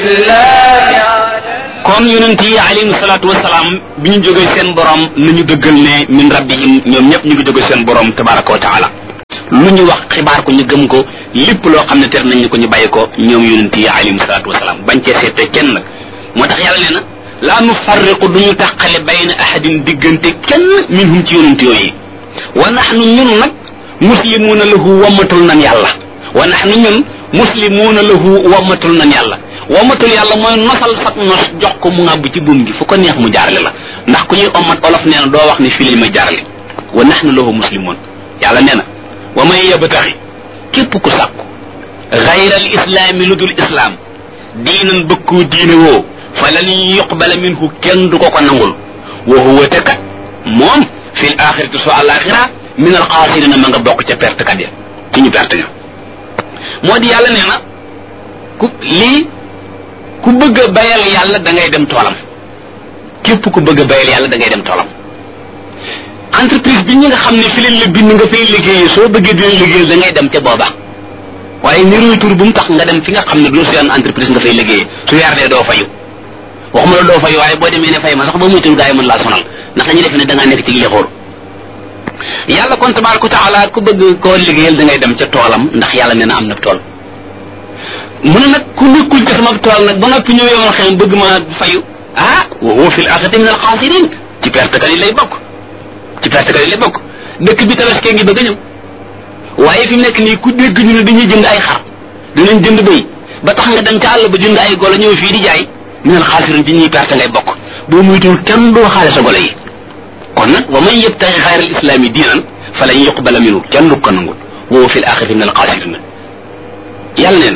kon yonent yi alayhi salaatu wasalaam bi ñu jógee seen borom nañu dëggal ne min rabbihim ñoom ñëpp ñu ngi jógee seen borom tabaraka wa taala lu ñu wax xibaar ko ñu gëm ko lépp loo xam ne ter nañ ko ñu bàyyi ko ñoom yonent yi alayhi salaatu wasalaam bañ cee seete kenn nag moo tax yàlla nee na laa nufarriqu duñu tàqale bayna ahadin diggante kenn minhum ci yonent yooyu wa nahnu ñun nag muslimuuna lahu wammatul nan yàlla wa nahnu ñun muslimuuna lahu wammatul nan yàlla wammatul yàlla mooy nosal sag nos jox ko mu ngàbb ci buum gi fu ko neex mu jaarale la ndax ku ñuy ommat olof nee na doo wax ne fii lañ may jaarale wa nahnu lahu muslimuun yàlla nee na wa man yabtaxi képp ku sàkku gayra al islaami lu dul islaam diinan bëkkoo diine woo fa lan yuqbala minhu kenn du ko ko nangul wa huwa te kat moom fi l axirati so alaxira min al xaasirina ma nga bokk ca perte kat ya ci ñu perte ña moo di yàlla nee na ku bëgg a bayal yàlla da ngay dem toolam képp ku bëgg a bayal yàlla da ngay dem toolam entreprise bi ñi nga xam ne fi leen la bind nga fay liggéeyee soo bëggee di leen liggéeyal da ngay dem ca booba waaye niruy tur bu mu tax nga dem fi nga xam ne du seen entreprise nga fay liggéeyee su weer dee doo fayu waxuma la doo fayu waaye boo demee ne fay ma sax ba muytul gaa yi mën laa sonal ndax dañuy def ne da ngaa nekk ci lixóor yàlla kon tabaraka taala ku bëgg koo liggéeyal da ngay dem ca toolam ndax yàlla nee na am na tool mu ne nag ku nekkul ci sama tool nag ba noppi ñëw yomal xëy bëgg ma fayu wa huwa fil axirati min al xaasirin ci perte kat yi lay bokk dëkk bi tabaskee ngi bëgg a ñëw waaye fi mu nekk nii ku dégg ñu ne dañuy jënd ay xar dinañ jënd bëy ba tax nga dem ca àll ba jënd ay golo ñëw fii di jaay min al xaasirin ci ñuy perte ngay bokk boo muytuwul kenn doo xaale sa golo yi kon nag wa man yabtaxi xayra al islaami diinan fa lan yuqbala minhu kenn du ko nangul wa huwa fil axirati min al xaasirin yàlla nee na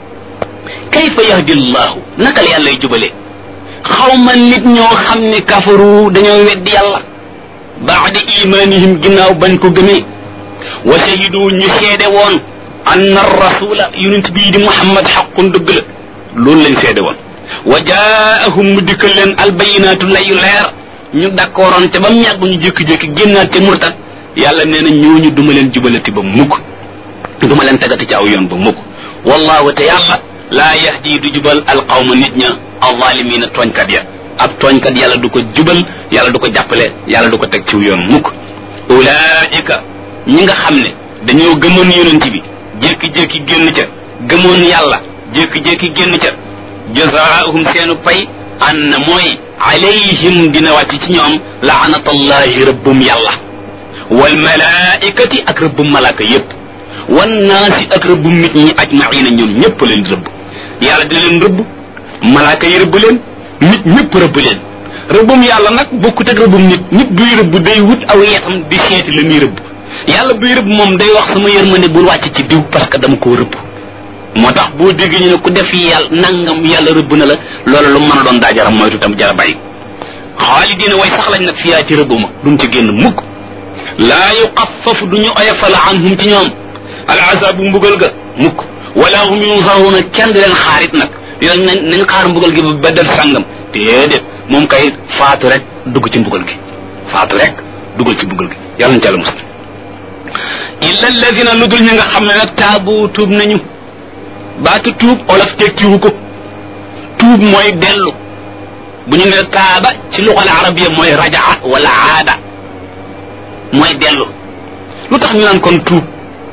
kayfa yahdi llahu naka la yàllay jubale xawma nit ñoo xam ne kafaru dañoo weddi yàlla baada imanihim ginnaaw bañ ko gëmee wa shahidu ñu seede woon anna rasula yonent bii di muhammad xaqun dëgg la loolu lañ seede woon wa jaahum mu dikkal leen albayinaatu layu leer ñu d'accordoon te ba mu yàgg ñu jékki-jékki génnaat te murtat yàlla nee na ñooñu duma leen jubalati ba mukk duma leen tegati ci aw yoon ba mukk wallahu te yàlla laa yahdi du jubal alqawma nit ña alzalimina tooñkat ya ab tooñkat yàlla du ko jubal yàlla du ko jàppale yàlla du ko teg ci yoon mukk ulaika ñi nga xam ne dañoo gëmoon yonent bi jékki-jékki génn ca gëmoon yàlla jékki-jékki génn ca jazaahum seenu pay an na mooy alayhim dina wàcc ci ñoom laanatallahi rëbbum yàlla wal malaikati ak rëbbum malaaka yépp wan naasi ak rëbbum nit ñi ajmaina ñoom ñëpp leen rëbb yàlla dina leen rëbb malaaka yi rëbb leen nit ñëpp rëbb leen rëbbum yàlla nag bokkut ak rëbbum nit buy rëbb day wut aw yeetam di seeti la muy rëbb yàlla buy rëbb moom day wax sama yërmande bul wàcc ci diw parce que dama koo rëbb moo tax boo dégg ñu ne ku def yàlla nangam yàlla rëbb na la loolu lu mën a doon daa jara moytu tam jara bàyyi xaalidina way sax lañ nag fiyaa ci rëbb ma duñ ci génn mukk laa yuxaffafu duñu oyofal anhum ci ñoom al azabu mbugal ga mukk wala hum yunzaruna kenn di leen xaarit nag nañ xaar mbugal gi ba beddal sàngam déedéet moom kay faatu rek dugg ci mbugal gi faatu rek dugal ci mbugal gi yàlla na ci yàlla musal illa alladina lu dul ñi nga xam ne nag taabu tuub nañu baatu tuub olof tekkiwu ko tuub mooy dellu bu ñu ne taaba ci luxal arabiya mooy rajaa wala aada mooy dellu lu tax ñu naan kon tuub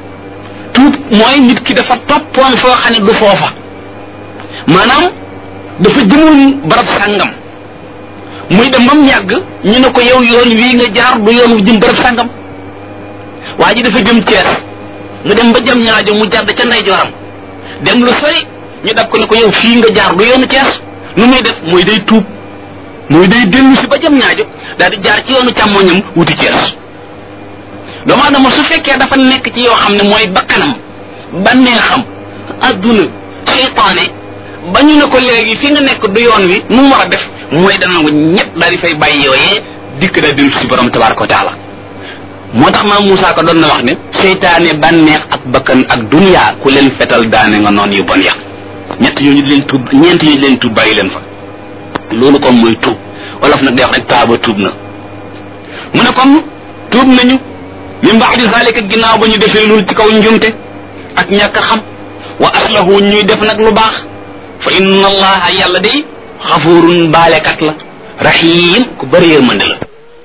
mooy nit ki dafa toppoon foo xam ne du foofa maanaam dafa jëmoon barab sàngam muy dem bam yàgg ñu ne ko yow yoon wii nga jaar du yoon wu jëm barab sàngam waa ji dafa jëm Cees mu dem ba jëm ñaajo mu jàdd ca ndeyjooram dem lu sori ñu dab ko ne ko yow fii nga jaar du yoonu Cees nu muy def mooy day tuub mooy day dellu si ba jëm ñaajo daal di jaar ci yoonu càmmoñam wuti Cees doomu aadama su fekkee dafa nekk ci yoo xam ne mooy bakkanam bànneexam adduna seytaane ba ñu ne ko léegi fi nga nekk du yoon wi nu mu war a def mooy dana ko ñett daal di fay bàyyi yooyee dikk daal dellu si borom tabaraka wa taala moo tax maam Moussa ko doon na wax ne seytaane bànneex ak bakkan ak dunya ku leen fetal daane nga noon yu bon ya ñeent ñooñu di leen tuub bàyyi leen fa loolu kon mooy tuub wolof nag day wax rek taaba tuub na mu ne kon tuub nañu min ba'di zalika ginnaaw ba ñu defee loolu ci kaw njumte ak ñàkk xam wa aslahu ñuy def nag lu baax fa inna allaha yàlla day xafurun baalekat la rahim ku bëri yërmande la.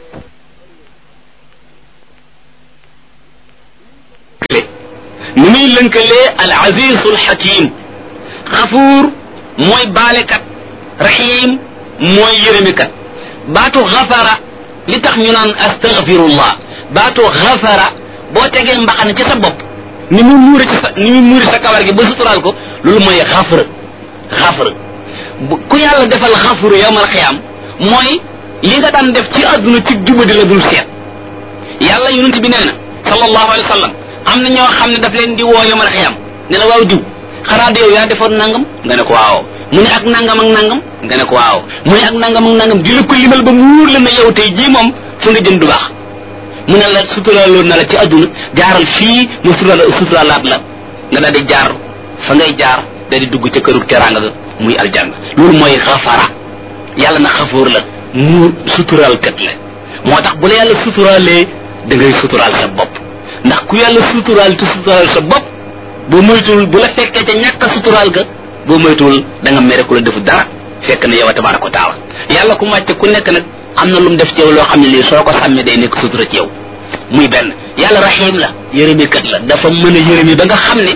ni muy lënkalee al azizul hakim xafuur mooy baalekat rahim mooy yërëmikat baatu xafara li tax ñu naan astaghfirullah baatu xafara boo tegee mbaxana ci sa bopp ni mu muuri sa kawar gi ba suturaal ko loolu mooy xafra ku yàlla defal xafru yawmal xiyaam mooy li nga daan def ci àdduna ci jubadi la dul seet. yàlla yonent bi nee na sallallahu alayhi wa sallam am na ñoo xam ne daf leen di woo yawmal xiyaam ne la waaw diw xanaa yow yaa defoon nangam nga ne ko waaw mu ne ak nangam ak nangam nga ne ko waaw mu ne ak nangam ak nangam di la ko limal ba mu wóor la ne yow tey jii moom fu nga jëm du baax mu ne la suturaaloon na la ci àdduna jaaral fii mu suturaalaat la nga daal di jaar fa ngay jaar daal di dugg ca këru teraanga ga muy aljanna loolu mooy xafara yàlla na xafoor la mu suturaal kat la moo tax bu la yàlla suturaalee da ngay suturaal sa bopp ndax ku yàlla suturaal te suturaal sa bopp boo moytuwul bu la fekkee ca ñàkk a suturaal ga boo moytuwul da nga mere ku la defu dara fekk na yow a tabaaraka wa taala yàlla ku màcc ku nekk nag am na lu mu def ci yow loo xam ne lii soo ko sàmmee day nekk sutura ci yow muy benn yàlla rahim la yërëmi kat la dafa mën a yërëmi ba nga xam ne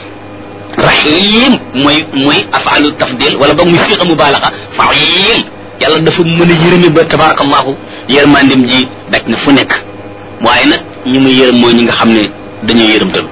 rahim mooy afaalu tafdil wala boog muy siiqa mubaalaxa fail yàlla dafa mën a yërëmi ba tabarakallahu yërmandim ji daj na fu nekk waaye nag ñi muy yërëm mooy ñi nga xam ne dañuy yërëmtalu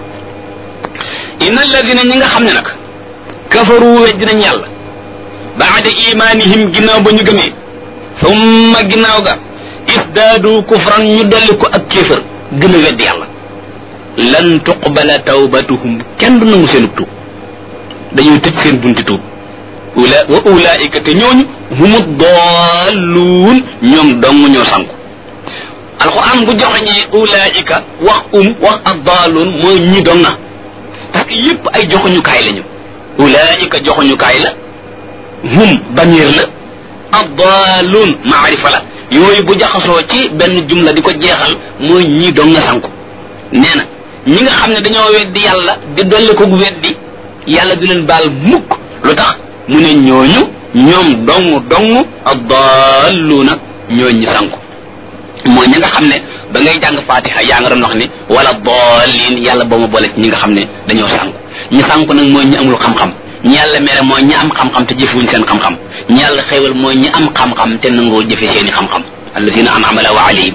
inna alladina ñi nga xam ne nag kafaru wejj nañ yàlla baada imanihim ginnaaw ba ñu gëmee summa ginnaaw ga isdaadu kufran ñu dolli ko ak kéefër gën a weddi yàlla lan tuqbala tawbatuhum kenn du nangu seen tuub dañuy tëj seen bunti tuub wa ulaika te ñooñu humu dalluun ñoom dong ñoo sanku alquran bu joxeñee ulaika wax ad-dalluun mooy ñi dong na parce que yépp ay joxuñukaay lañu ulaika joxuñukaay la hum bamir la ad-dalluun maarifa la yooyu bu jaxasoo ci benn jumla di ko jeexal mooy ñi dong na sanku nee na ñi nga xam ne dañoo weddi yàlla di dolli ko weddi yàlla du leen baal mukk lu tax mu ne ñooñu ñoom dong ad-dalluuna ñooy ñi sanku mooy ñi nga xam ne ba ngay jàng fatiha yaa nga doon wax ni wala daalliin yàlla boo ma boole ci ñi nga xam ne dañoo sanku ñi sanku nag mooy ñi amul xam-xam ñi yàlla mere mooy ñi am xam-xam te jëfewuñ seen xam-xam ñi yàlla xéewal mooy ñi am xam-xam te nangoo jëfe seeni xam-xam allazina an'ama Allahu alayhim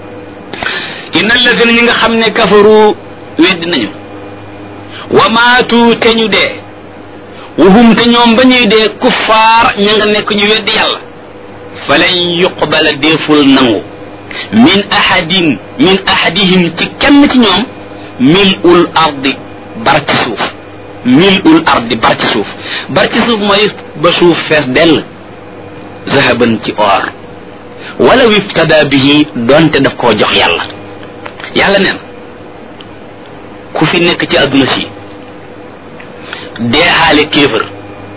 inna allazina ñi nga xam ne kafaru weddi nañu wa maatu te ñu dee wuhum te ñoom ba ñuy dee kuffaar ña nga nekk ñu weddi yàlla falan yuqbala deeful nangu min ahadihim ci kenn ci ñoom mil'ul ardi bar ci suuf mil'ul ardi bar ci suuf mooy ba suuf fees dell zahaban ci or wala wiftada bihi donte daf koo jox yàlla neen ku fi nekk ci adduna si deexaale kéefër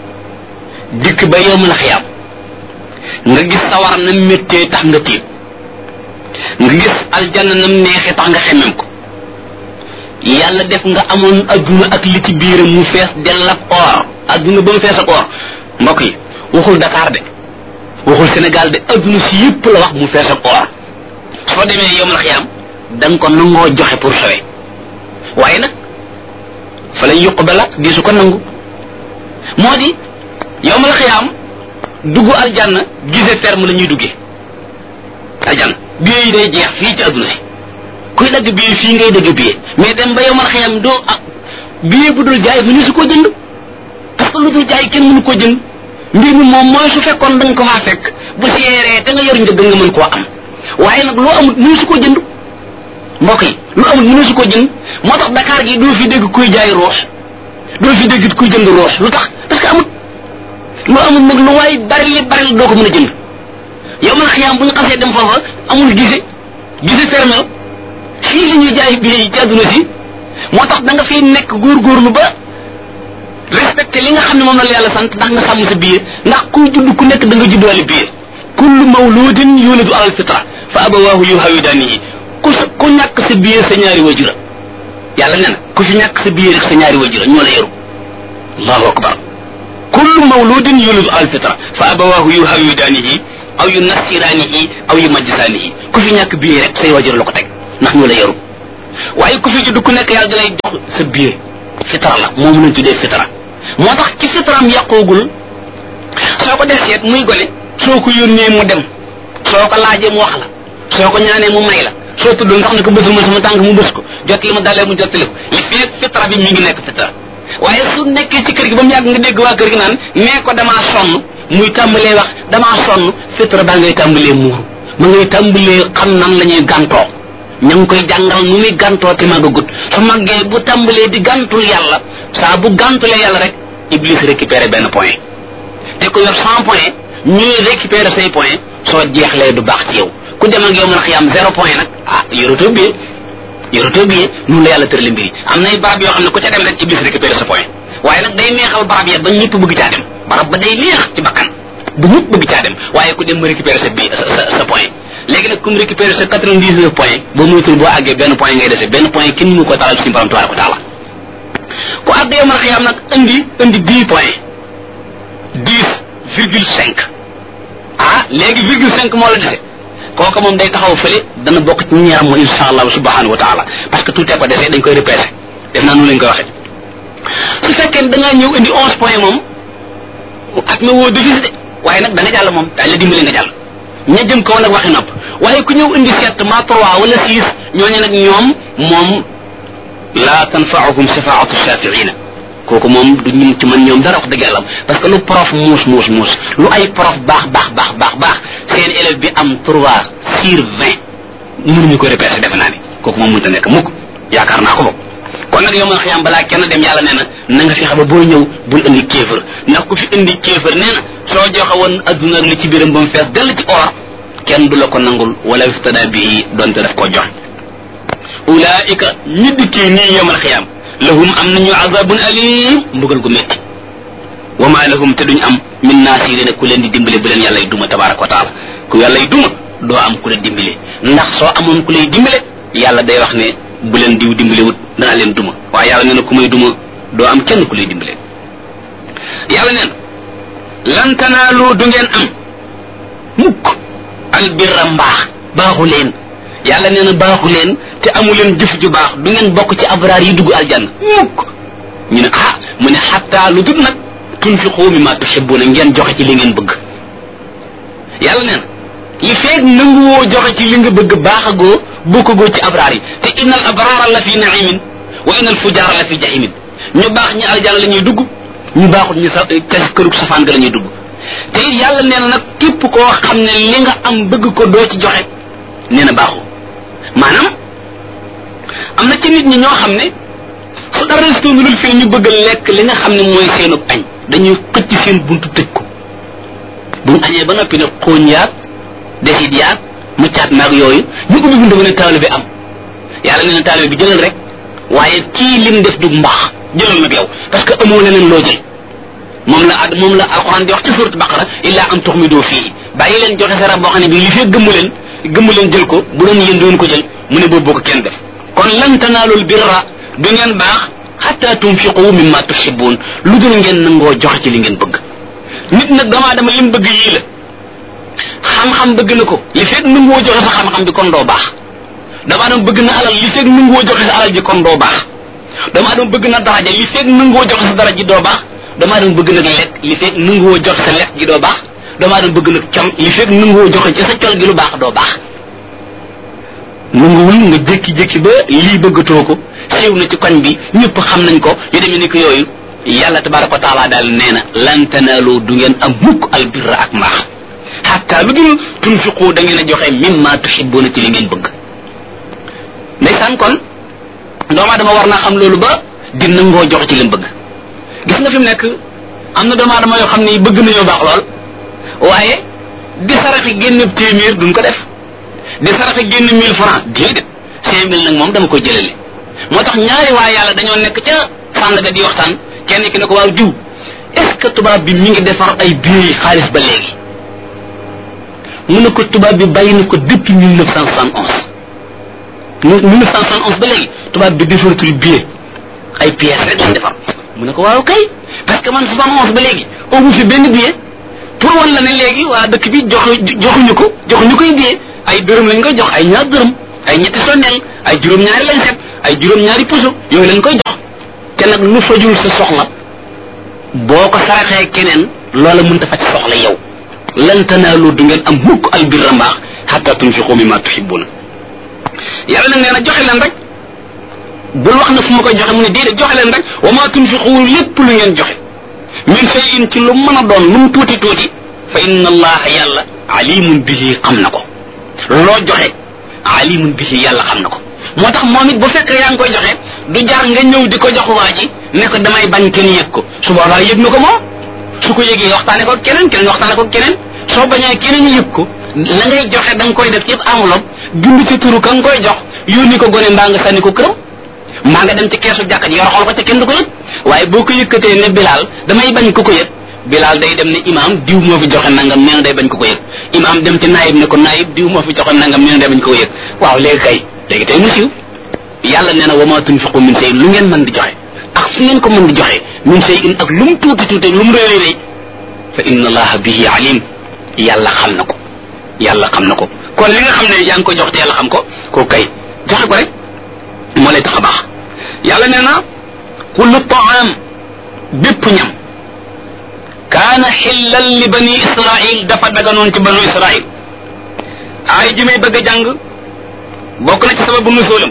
dikk ba yowmal xiyaam nga gis sawar na méttee tax nga tiit nga gis aljanna nam neexee tax nga xemmem ko yàlla def nga amoon adduna ak li ci biiram mu fees dell ak or adduna ba mu fees ak or mbokk yi waxul Dakar de waxul Sénégal de adduna si yëpp la wax mu fees ak or soo demee yowmal xiyaam da nga ko nangoo joxe pour sowe waaye nag fa lañ yuqbala di su ko nangu moo di yowmal xiyaam dugg aljanna gise ferme la ñuy duggee aljanna billet yi day jeex fii ci adduna si kuy dagg billet fii ngay dagg billet mais dem ba yowmal xiyaam doo billet bu dul jaay mënu su koo jënd parce que lu dul jaay kenn mënu koo jënd mbir mi moom mooy su fekkoon da nga ko faa fekk bu seeree te nga yor njëg nga mën koo am waaye nag loo amul mënu su koo jënd mbokk yi lu amul mënu su koo jënd moo tax Dakar gi doo fi dégg kuy jaay roos doo fi dégg kuy jënd roos lu tax parce que amut lu amul nag lu waay bari doo ko mën a jënd yow man xiyaam bu ñu xasee dem foofa amul gise fermel fii li ñuy jaay bi ci àdduna si moo tax da nga fiy nekk góorgóorlu ba respecté li nga xam ne moom la yàlla sant ndax nga sàmm sa biir ndax kuy judd ku nekk da nga juddoole biir kullu mawludin yuladu alal fitra fa abawaahu yuhawidanihi ku ñàkk sa biir sa ñaari wajura yàlla nee na ku fi ñàkk sa biir rek sa ñaari wajura ñoo la yaru allahu akbar kullu mawludin yulidu al fitra fa abawahu yuhawidanihi aw yunassiranihi aw yumajjisanihi ku fi ñàkk biir rek say wajur la ko teg ndax ñoo la yaru waaye ku fi judd ku nekk yàlla da lay jox sa biir fitra la moom lañ tuddee fitra moo tax ci fitraam yàqoogul soo ko def seet muy gone soo ko yónnee mu dem soo ko laajee mu wax la soo ko ñaanee mu may la soo tudd nga xam ne ko bësul ma sama tànk mu bës ko jottali ma dalee mu jottali ko li feeg fitra bi mi ngi nekk fitra waaye su nekkee ci kër gi ba mu yàgg nga dégg waa kër gi naan nee ko damaa sonn muy tàmbalee wax damaa sonn fitra baa ngay tàmbalee muuru ma ngay tàmbalee xam nan la ñuy gàntoo ña ngi koy jàngal nu muy gàntoo te màggagut su màggee bu tàmbalee di gàntul yàlla saa bu gàntulee yàlla rek iblis récupéré benn point te ko yor 100 points ñuy récupéré say points soo jeexlee du baax ci yow ku dem ak yow mën a xiyam 0 point nag ah yorotoo biyee noonu la yàlla tërale mbir yi am nay barab yoo xam ne ku ca dem rek iblis récupéré sa point waaye nag day neexal barab ya ba ñëpp bëgg caa dem barab ba day neex ci bakkan bu ñëpp bëgg caa dem waaye ku dem ma récupéré sa point léegi nag comme récupéré sa 99 points boo muytul boo àggee benn point ngay dese benn point kenn mu ko talal suñu borom tabaaraka wa taala ku àgg yow mën a xiyam nag indi 10 points 10,5 ah léegi 0,5 moo la dese kooku moom day taxaw fële dana bokk ci ñi am insha allah subhanahu wa taala parce que tout est ko dese dañ koy repêché def naa noonu lañ koy waxee su fekkee da ngaa ñëw indi 11 points moom ak ma woo defis de waaye nag da nga jàll moom dañ la dimbale nga jàll ña jëm kaw nag waxi nopp waaye ku ñëw indi 7 ma 3 wala 6 ñooñu nag ñoom moom la tanfaahum shafaatu shafiina kooku moom du ñu ci mën ñoom dara wax dëgg yàlla parce que lu prof muus lu ay prof baax seen élève bi am 3 sur 20 mënuñu ko repêché defe naa ni kooku moom mënta nekk mukk yaakaar naa ko bokk kon nag yow man xiyam balaa kenn dem yàlla nee na nga fexe ba boo ñëw bul indi kéefër ndax ku fi indi kéefër nee na soo joxe woon adduna li ci biiram ba mu fees dell ci or kenn du la ko nangul wala iftada bii donte daf koo jox ulaika ñi dikkee nii yomal xiyam lahum am nañu azabun alim mbugal gu metti wa ma lahum te duñ am min naasirina ku leen di dimbale bu leen yàlla y duma tabaraka wa taala ku yàlla y duma doo am ku la dimbale ndax soo amoon ku lay dimbale yàlla day wax ne bu leen diw dimbale wut danaa leen duma waaye yàlla nee na ku may duma doo am kenn ku lay dimbale yàlla nee na lan tanaalu du ngeen am mukk albirra mbaax baaxu leen yàlla nee na baaxu leen te amu leen jëf ju baax du ngeen bokk ci abraar yi dugg aljanna mukk ñu ne ah mu ne xatta lu dut nag tunfiqu mimma tuhibbuna ngeen joxe ci li ngeen bëgg yàlla nee na li feeg nanguwoo joxe ci li nga bëgg baaxagoo bokkagoo ci abraar yi te innal abraara la fi naimin wa innal fujaara la fi jahimin ñu baax ñi aljanna la ñuy dugg ñu baaxut ñu sa ca kërug safaan ga la ñuy dugg te it yàlla nee na nag képp koo xam ne li nga am bëgg ko doo ci joxe nee na baaxu maanaam am na ci nit ñi ñoo xam ne su dara restoonulul fii ñu bëgg lekk li nga xam ne mooy seenub añ dañuy xëcc seen buntu tëj ko buñ añee ba noppi nag xooñ yaag desit yaag mu caat naag yooyu ñu ubbi buntu ba ne taalibe bi am yàlla nee na taalibe bi jëlal rek waaye kii lim def du mbaax jëlal nag yow parce que amoo leneen loo jël moom la alquran di wax ci surat baqara illa an tuxmidu fii bàyyi leen joxe sara boo xam ne bii li fee gëmmu leen jël ko bu doon yéen doon ko jël mu ne boobu ko kenn def kon lan tanaalul birra du ngeen baax hatta tunfiqu mimma tuhibbun lu dul ngeen nangoo joxe ci li ngeen bëgg nit nag damaa dama lim bëgg yii la xam-xam bëgg na ko li fekk nangoo joxe sa xam-xam bi kon doo baax damaa dama bëgg na alal li fekk nangoo joxe sa alal ji kon doo baax damaa dama bëgg na daraja li fekk nangoo joxe sa daraja ji doo baax damaa dama bëgg nag lekk li fekk nangoo joxe sa lekk gi doo baax damaa dama bëgg nag cam li fekk nangoo joxe ci sa col gi lu baax doo baax nanguwul nga jékki-jékki ba lii bëggatoo ko siiw na ci koñ bi ñëpp xam nañ ko yu demee ni ko yooyu yàlla tabaraka wa taala daal nee na lan tanaalu du ngeen am mukk albirra ak mbaax hatta lu dul tunfiqu da ngeen a joxe mimma tuhibbuna ci li ngeen bëgg ndeysaan kon doomu aadama war naa xam loolu ba di nangoo joxe ci li mu bëgg gis nga fi mu nekk am na doomu aadama yoo xam ne bëgg nañoo baax lool waaye di saraxi génn téeméer duñ ko def di saraxi génn 1000 francs déedéet 5000 nag moom dama koy jëlale moo tax ñaari waa yàlla dañoo nekk ca Sandaga di waxtaan kenn ki ne ko waaw diw est-ce que tubaab bi mi ngi defar ay billets xaalis ba léegi mu ne ko tubaab bi bàyyi na ko depuis 1971 ba léegi tubaab bi defaratul billet ay pièces rek lañ defar mu ne ko waaw kay parce que man 71 ba léegi amu fi benn billet pour wan la ne léegi waa dëkk bi joxuñu koy billet ay dërëm lañ koy jox ay ñaar dërëm ay ñetti sondeel ay juróom-ñaari lañ set ay juróom-ñaari puso yooyu lañ koy jox te nag lu fajul sa soxla boo ko saraxee keneen loola mënta faj soxla yow lan tanaalu du ngeen am mukk albirra mbaax hatta tunfiqu mimma tuhibbuna yàlla nag nee na joxe leen rek bul wax na fu ma koy joxe mu ne déedéet joxe leen rek wa ma tunfiqu lépp lu ngeen joxe min shay'in ci lu mën a doon lu mu tuuti tuuti fa inna allaha yàlla alimun bihi xam na ko loo joxe alimun bihi yàlla xam na ko moo tax moom it bu fekkee yaa ngi koy joxe du jaar nga ñëw di ko jox waa ji ne ko damay bañ kenn yëg ko su boobaa yëg na ko moom su ko yëgee waxtaane ko keneen waxtaane ko keneen soo bañee keneen yëg ko la ngay joxe da nga koy def ci enveloppe bind ci turu ka nga koy jox yónni ko gone mbaa nga sànni ko këram mbaa nga dem ci keesu jàkka ji yor xool ko ca kenn du ko yëg waaye boo ko yëkkatee ne Bilaal damay bañ ko yëg Bilaal day dem ne imaam diw moo fi joxe nangam nee na day bañ ko yëg imaam dem ci naayib ne ko naayib diw moo fi joxe nangam nee na day bañ ko yëg waaw léegi tey mu siiw yàlla nee na wa ma tunfiqu min shay'in lu ngeen mën di joxe ak fu ngeen ko mën di joxe min shay'in ak lu mu tuuti lu mu rëy fa inna allaha bihi alim yàlla xam na ko kon li nga xam ne yaa ngi ko jox te yàlla xam ko koo kay joxe ko rek moo lay tax a baax yàlla nee na kullu taam bépp ñam kaana xillan li bani israil dafa daganoon ci banu israil ay ji may bëgg a jàng bokk na ci sababu nuzuulam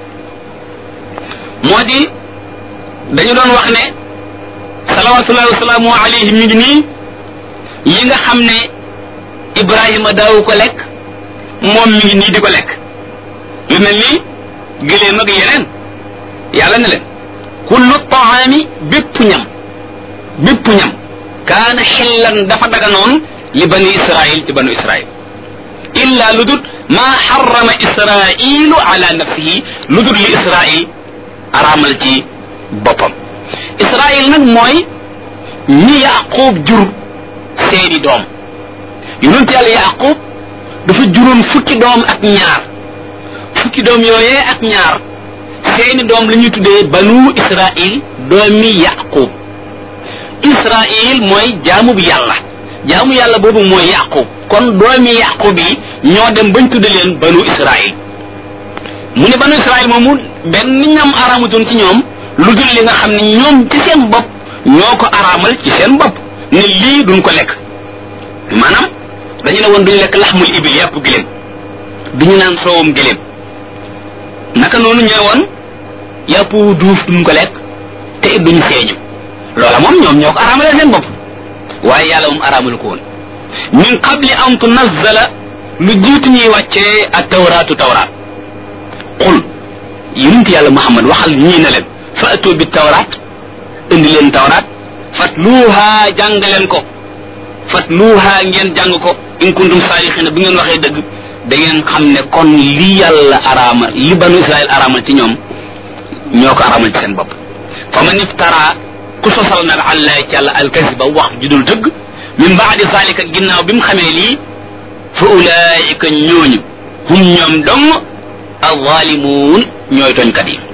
moo di dañu doon wax ne salawatullahi wasalaamu alayhi mi ngi nii yi nga xam ne Ibrahima daawu ko lekk moom mi ngi nii di ko lekk lu mel ni gëléem ak yeneen yàlla ne leen kullu taami bépp ñam kaana xillan dafa daganoon li bani israil ci banu israil illa lu dut maa xarama israilu ala nafsihi lu dut li israil araamal ci boppam israil nag mooy ñi yaqub jur seeni doom yonent yàlla yaqub dafa juróon fukki doom yooyee ak ñaar seeni doom la ñuy tuddee banu israil doomi yaqub israil mooy jaamu yàlla boobu mooy yaqub kon doomi yaqub yi ñoo dem bañ tudde leen banu israil mu ne banu israil moomu benn ñam araamutoon ci ñoom lu dul li nga xam ne ñoom ci seen bopp ñoo ko araamal ci seen bopp ne lii duñ ko lekk maanaam dañu ne woon duñu lekk laxmul ibil yàpp giléem duñu naan soowam giléem naka noonu ñooy woon yàpp duuf duñ ko lekk te it duñu seeñu loola moom ñoom ñoo ko araamalee seen bopp waaye yàlla moom araamalu ko woon min qabli an tunazzala lu jiitu ñuy wàccee ak tawraatu tawraat qul yonent yàlla Muhammad waxal ñii ne leen fa'tu bi tawraat indi leen tawraat fatluuha jàng leen ko fatluuha ngeen jàng ko in kuntum saadiqiina bu ngeen waxee dëgg da ngeen xam ne kon li yàlla araama li banu Israël araamal ci ñoom ñoo ko araamal ci seen bopp fa man iftara ku sosal nag àllaay ci yàlla alkasiba wax judul dëgg min baadi zalika ginnaaw bi mu xamee lii fa ulaayika ñooñu hum ñoom dong alzalimuun ñooy tooñkat yi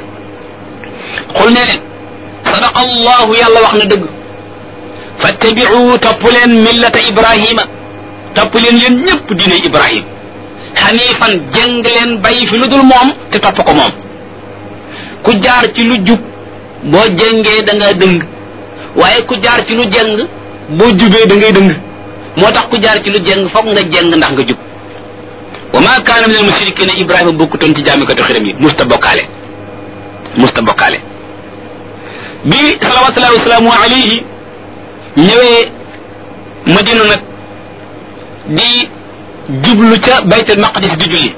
xul ne leen sadaqa allahu yàlla wax na dëgg fattabi'u topp leen millata ibrahima topp leen yéen ñëpp diine ibrahim xanifan jëng leen bàyyi fi lu dul moom te topp ko moom ku jaar ci lu jub boo jëngee da nga dëng waaye ku jaar ci lu jëng boo jubee da ngay dëng moo tax ku jaar ci lu jëng foog nga jëng ndax nga jub wa ma kaana min al mushrikina ibrahima bokkutoon ci jaamikatu xiram yi musta bokkaale bi salawatullahi wasalaamu alayhi ñëwee madina nag di jublu ca baytul maqdis di julli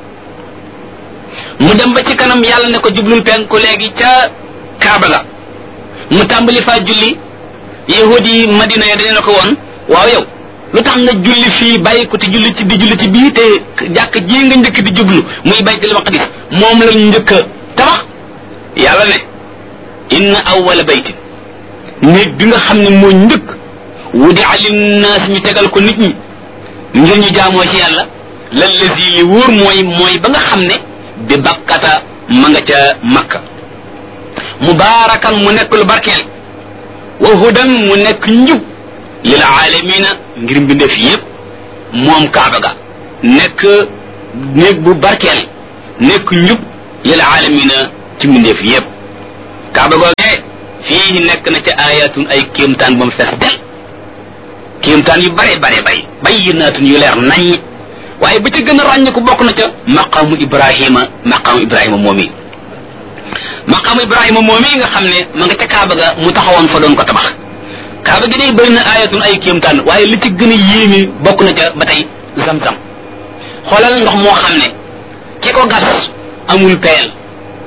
mu dem ba ci kanam yàlla ne ko jublul penku léegi ca kaaba ga mu tàmbali faa julli yahudi yi madina ya dañu ne ko woon waaw yow lu tax nga julli fii bàyyi ko te julli ci bii te jàkk ji nga njëkk di jublu muy baytul maqdis moom lañ njëkk a tabax yàlla ne inna awwala baytin néeg bi nga xam ne moo njëkk wudi'a linnaas ñu tegal ko nit ñi ngir ñu jaamoo ci yàlla lallazi li wóor mooy ba nga xam ne bi bakkata ma nga ca makka mubaarakan mu nekk lu barkeel wa hudan mu nekk njub lil aalamina ngir mbindeef yépp moom kaaba ga nekk néeg bu barkeel nekk njub lil aalamina ci mbindeef yépp kaaba googee fii nekk na ca ayatun ay kéemtaan ba mu fees del kéemtaan yu bare bayyinaatun yu leer naññ waaye ba ca gën a ràññ ko bokk na ca maqaamu ibrahima moomi maqaamu ibrahima moomi nga xam ne ma nga ca kaaba ga mu taxawoon fa doon ko tabax kaaba gi day bëri na ayatun ay kéemtaan waaye li ci gën a yéeme bokk na ca ba tey zam-zam xoolal ndox moo xam ne ki ko gas amul peel